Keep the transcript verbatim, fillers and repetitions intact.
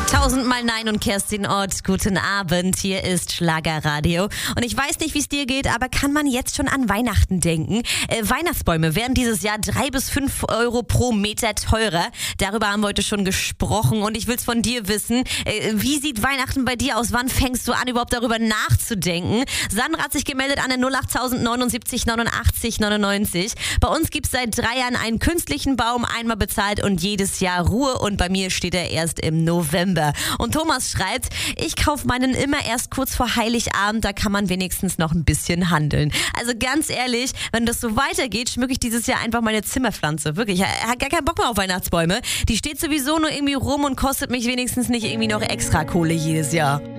Tausendmal Nein und Kerstin Ott, guten Abend, hier ist Schlagerradio. Und ich weiß nicht, wie es dir geht, aber kann man jetzt schon an Weihnachten denken? Äh, Weihnachtsbäume werden dieses Jahr drei bis fünf Euro pro Meter teurer. Darüber haben wir heute schon gesprochen und ich will es von dir wissen. Äh, wie sieht Weihnachten bei dir aus? Wann fängst du an, überhaupt darüber nachzudenken? Sandra hat sich gemeldet an der null acht neunundsiebzig neunundachtzig neunundneunzig. Bei uns gibt es seit drei Jahren einen künstlichen Baum, einmal bezahlt und jedes Jahr Ruhe. Und bei mir steht er erst im November. Und Thomas schreibt, ich kaufe meinen immer erst kurz vor Heiligabend, da kann man wenigstens noch ein bisschen handeln. Also ganz ehrlich, wenn das so weitergeht, schmücke ich dieses Jahr einfach meine Zimmerpflanze. Wirklich, ich habe gar keinen Bock mehr auf Weihnachtsbäume. Die steht sowieso nur irgendwie rum und kostet mich wenigstens nicht irgendwie noch extra Kohle jedes Jahr.